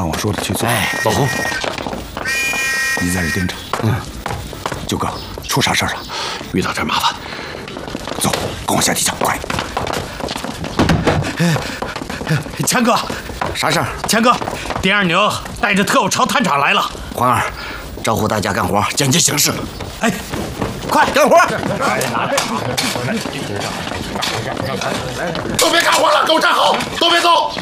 按我说的去做。 老洪， 你在这盯着。九哥，出啥事了？ 遇到点麻烦。 走，跟我下地窖，快！ 强哥， 啥事儿？ 强哥，丁二牛带着特务朝探长来了。 黄二，招呼大家干活，简洁行事。 哎，快干活！ 都别干活了，给我站好，都别走。